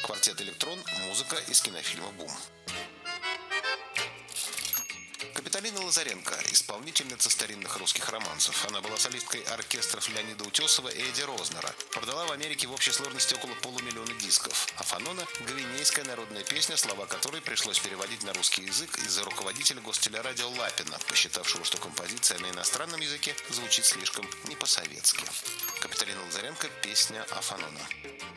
Квартет «Электрон» – музыка из кинофильма «Бум». Капиталина Лазаренко – исполнительница старинных русских романсов. Она была солисткой оркестров Леонида Утесова и Эдди Рознера. Продала в Америке в общей сложности около 500 000 дисков. Афанона – гвинейская народная песня, слова которой пришлось переводить на русский язык из-за руководителя гостелерадио Лапина, посчитавшего, что композиция на иностранном языке звучит слишком не по-советски. Капиталина Лазаренко, песня «Афанона».